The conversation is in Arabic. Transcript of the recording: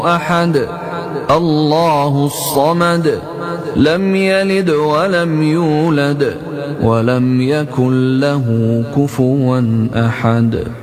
أحد الله الصمد لم يلد ولم يولد ولم يكن له كفوا أحد.